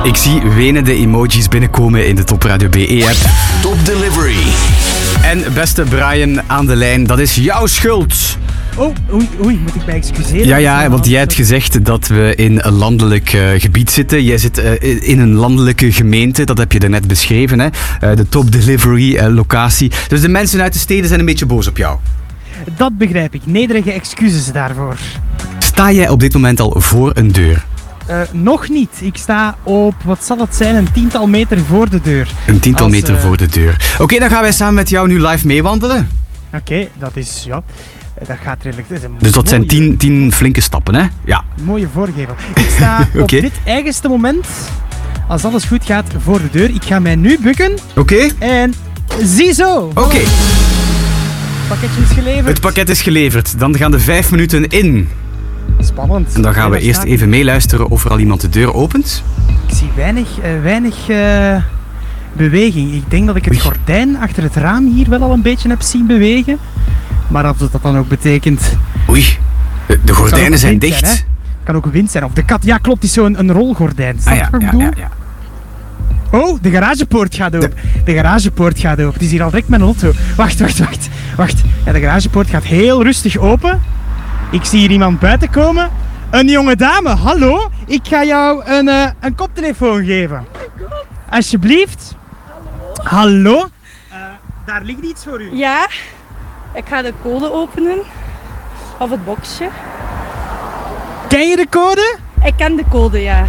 Ik zie wenende emojis binnenkomen in de Top Radio BE-app. Top Delivery. En beste Brian aan de lijn, dat is jouw schuld. Oh, oei, moet ik mij excuseren? Ja, want jij hebt gezegd dat we in een landelijk gebied zitten. Jij zit in een landelijke gemeente, dat heb je daarnet beschreven. Hè? De Top Delivery locatie. Dus de mensen uit de steden zijn een beetje boos op jou. Dat begrijp ik. Nederige excuses daarvoor. Sta jij op dit moment al voor een deur? Nog niet. Ik sta op, wat zal het zijn, een 10-tal meter voor de deur. Een 10-tal meter voor de deur. Oké, dan gaan wij samen met jou nu live meewandelen. Oké, dat is, ja... Dat gaat redelijk. Dus dat zijn 10 flinke stappen, hè? Ja. Mooie voorgevel. Ik sta op dit eigenste moment, als alles goed gaat, voor de deur. Ik ga mij nu bukken. Oké. En ziezo! Oké. Het pakketje is geleverd. Het pakket is geleverd. Dan gaan de 5 minuten in. Spannend. En dan gaan we eerst even meeluisteren of er al iemand de deur opent. Ik zie weinig beweging. Ik denk dat ik het gordijn achter het raam hier wel al een beetje heb zien bewegen. Maar of dat dan ook betekent... Oei, de gordijnen zijn dicht. Het kan ook wind zijn. Of de kat, ja klopt, het is zo'n rolgordijn. Snap je wat ik bedoel? Ja. Oh, de garagepoort gaat open. De garagepoort gaat open. Het is hier al direct met een auto. Wacht. Ja, de garagepoort gaat heel rustig open. Ik zie hier iemand buiten komen. Een jonge dame, hallo. Ik ga jou een koptelefoon geven. Alsjeblieft. Hallo. Daar ligt iets voor u. Ja, ik ga de code openen. Of het boxje. Ken je de code? Ik ken de code, ja.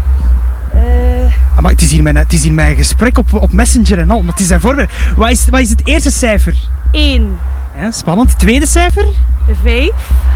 Maar het is hier mijn gesprek op Messenger en al. Maar het is daarvoor. Wat is het eerste cijfer? 1. Ja, spannend. Tweede cijfer? 5.